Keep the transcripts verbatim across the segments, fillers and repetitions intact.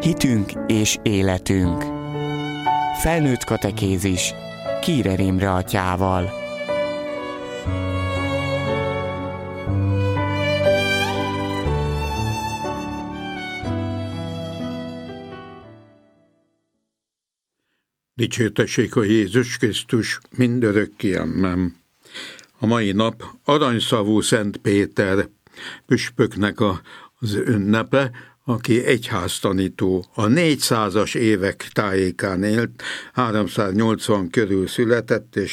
Hitünk és életünk. Felnőtt katekézis Kírer Imre atyával. Dicsértessék a Jézus Krisztus mindörökké, amen. A mai nap aranyszavú Szent Péter püspöknek a, az ünnepe, aki egyháztanító. A négyszázas évek tájékán élt, háromszáznyolcvan körül született, és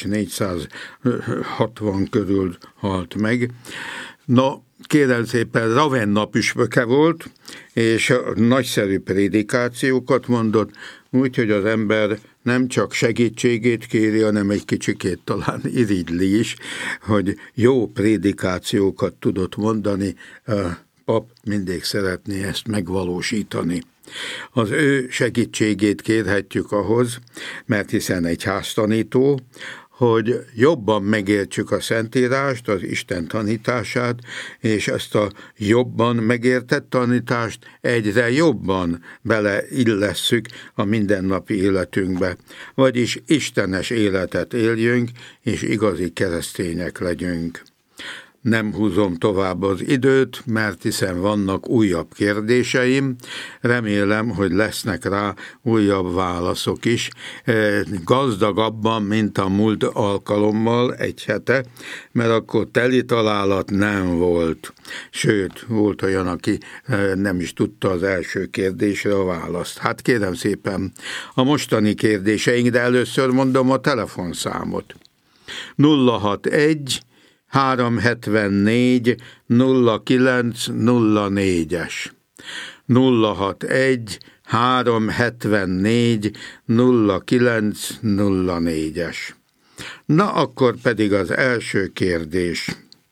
négyszázhatvan körül halt meg. Na, kérem szépen, Ravenna püspöke volt, és nagyszerű prédikációkat mondott, úgyhogy az ember nem csak segítségét kéri, hanem egy kicsikét talán irigyli is, hogy jó prédikációkat tudott mondani. A pap mindig szeretné ezt megvalósítani. Az ő segítségét kérhetjük ahhoz, mert hiszen egy háztanító, hogy jobban megértsük a Szentírást, az Isten tanítását, és ezt a jobban megértett tanítást egyre jobban beleillesszük a mindennapi életünkbe, vagyis istenes életet éljünk, és igazi keresztények legyünk. Nem húzom tovább az időt, mert hiszen vannak újabb kérdéseim. Remélem, hogy lesznek rá újabb válaszok is. Gazdagabban, mint a múlt alkalommal egy hete, mert akkor teli találat nem volt. Sőt, volt olyan, aki nem is tudta az első kérdésre a választ. Hát kérem szépen, a mostani kérdéseink, de először mondom a telefonszámot. nulla hatvanegy háromszázhetvennégy nulla kilenc nulla négyes nulla hatvanegy háromszázhetvennégy nulla kilenc nulla négyes. Na, akkor pedig az első kérdés.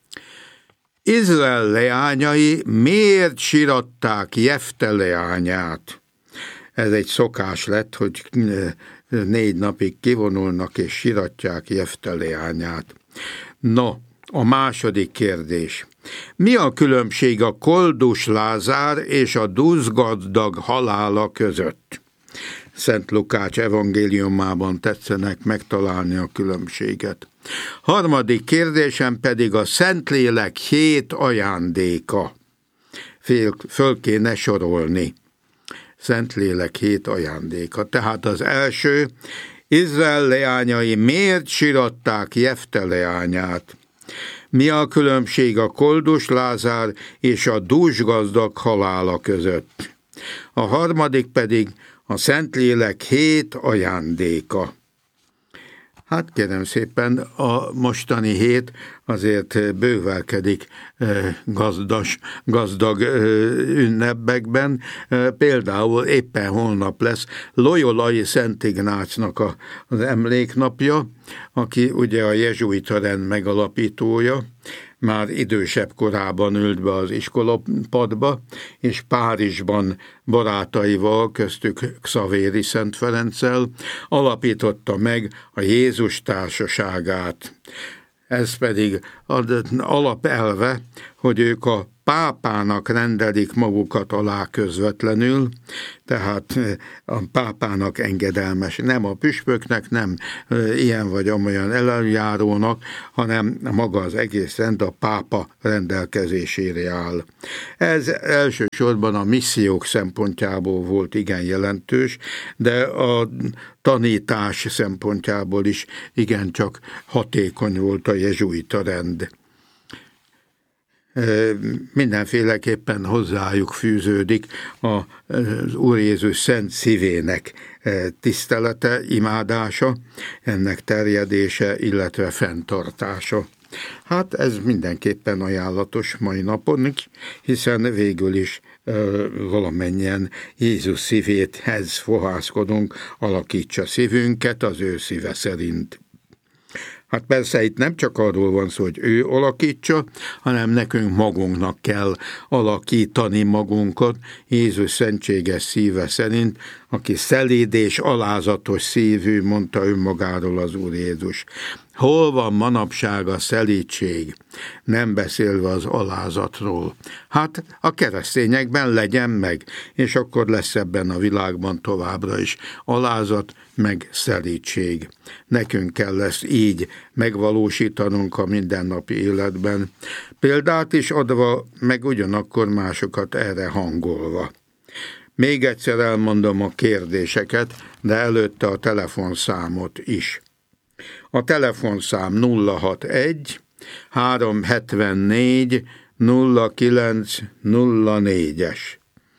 Izrael leányai miért siratták Jefte leányát? Ez egy szokás lett, hogy négy napig kivonulnak és siratják Jefte leányát. No, a második kérdés. Mi a különbség a Koldus Lázár és a dúszgazdag halála között? Szent Lukács evangéliumában tetszenek megtalálni a különbséget. Harmadik kérdésem pedig a Szentlélek hét ajándéka. Fél, föl kéne sorolni. Szentlélek hét ajándéka. Tehát az első, Izrael leányai miért siratták Jefte leányát? Mi a különbség a Koldus Lázár és a dúsgazdag halála között? A harmadik pedig a Szentlélek hét ajándéka. Hát kérem szépen, a mostani hét azért bővelkedik gazdas, gazdag ünnepekben. Például éppen holnap lesz Loyolai Szent Ignácnak a, az emléknapja, aki ugye a jezsuita rend megalapítója, már idősebb korában ült be az iskolapadba, és Párizsban barátaival, köztük Xavéri Szent Ferenccel alapította meg a Jézus társaságát. Ez pedig alapelve, hogy ők a pápának rendelik magukat alá közvetlenül, tehát a pápának engedelmes, nem a püspöknek, nem ilyen vagy amolyan elöljárónak, hanem maga az egész rend a pápa rendelkezésére áll. Ez elsősorban a missziók szempontjából volt igen jelentős, de a tanítás szempontjából is igencsak hatékony volt a jezsuita rend. Mindenféleképpen hozzájuk fűződik az Úr Jézus szent szívének tisztelete, imádása, ennek terjedése, illetve fenntartása. Hát ez mindenképpen ajánlatos mai napon, hiszen végül is valamennyien Jézus szívéhez fohászkodunk, alakítsa szívünket az ő szíve szerint. Hát persze itt nem csak arról van szó, hogy ő alakítsa, hanem nekünk magunknak kell alakítani magunkat Jézus szentséges szíve szerint, aki szelíd és alázatos szívű, mondta önmagáról az Úr Jézus. Hol van manapság a szelídség, nem beszélve az alázatról? Hát a keresztényekben legyen meg, és akkor lesz ebben a világban továbbra is alázat, meg szelídség. Nekünk kell ezt így megvalósítanunk a mindennapi életben, példát is adva, meg ugyanakkor másokat erre hangolva. Még egyszer elmondom a kérdéseket, de előtte a telefonszámot is. A telefonszám nulla hatvanegy háromszázhetvennégy nulla kilenc nulla négyes.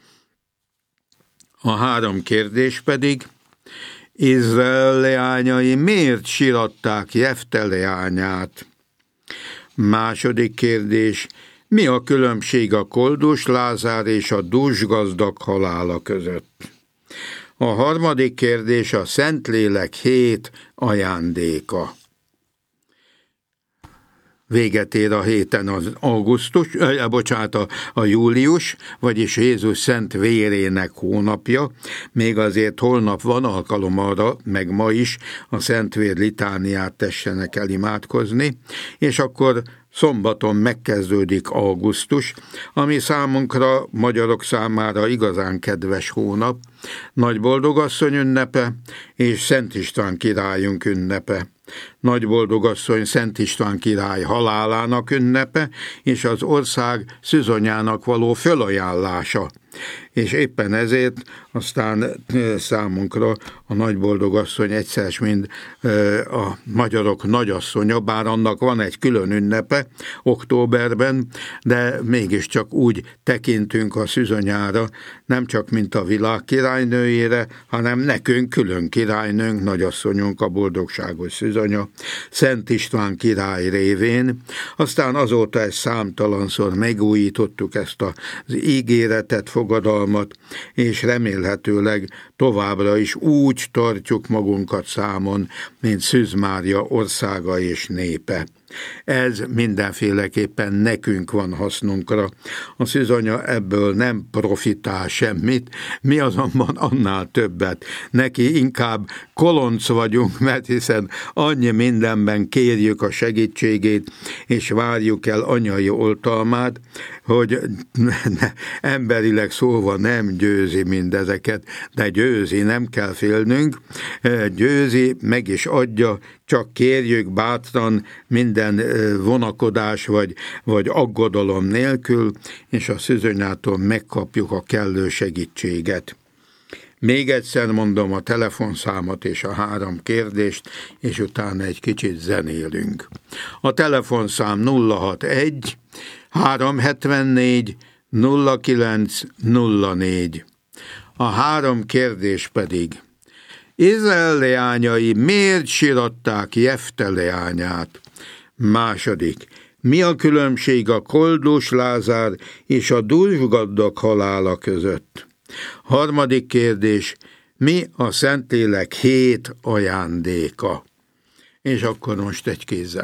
A három kérdés pedig: Izrael leányai miért síratták Jefte leányát? Második kérdés: mi a különbség a koldus Lázár és a dúsgazdag halála között? A harmadik kérdés a Szentlélek hét ajándéka. Véget ér a héten az augusztus, eh, bocsánat, a, a július, vagyis Jézus szent vérének hónapja. Még azért holnap van alkalom arra, meg ma is a Szentvér litániát tessenek el imádkozni, és akkor szombaton megkezdődik augusztus, ami számunkra, magyarok számára igazán kedves hónap, Nagy Boldogasszony ünnepe és Szent István királyunk ünnepe. Nagy Boldogasszony Szent István király halálának ünnepe, és az ország szűzonyának való fölajánlása. És éppen ezért aztán számunkra a Nagy Boldogasszony egyszer mind a magyarok nagyasszonya, bár annak van egy külön ünnepe októberben, de mégiscsak úgy tekintünk a szűzonyára, nem csak mint a világ királynőjére, hanem nekünk külön királynőnk, nagyasszonyunk, a boldogságos szűzonya, Szent István király révén. Aztán azóta ezt számtalanszor megújítottuk, ezt az ígéretet, fogadalmat, és remélhetőleg továbbra is úgy tartjuk magunkat számon, mint Szűz Mária országa és népe. Ez mindenféleképpen nekünk van hasznunkra. A szűzanya ebből nem profitál semmit, mi azonban annál többet. Neki inkább kolonc vagyunk, mert hiszen annyi mindenben kérjük a segítségét, és várjuk el anyai oltalmát, hogy emberileg szóval nem győzi mindezeket, de győzi, nem kell félnünk, győzi, meg is adja, csak kérjük bátran, minden vonakodás vagy, vagy aggodalom nélkül, és a szűzonyától megkapjuk a kellő segítséget. Még egyszer mondom a telefonszámot és a három kérdést, és utána egy kicsit zenélünk. A telefonszám nulla hatvanegy háromszázhetvennégy nulla kilenc nulla négy. A három kérdés pedig: Izrael leányai miért síratták Jefte leányát? Második: mi a különbség a koldus Lázár és a dúsgazdag halála között? Harmadik kérdés: mi a Szentlélek hét ajándéka? És akkor most egy kézzel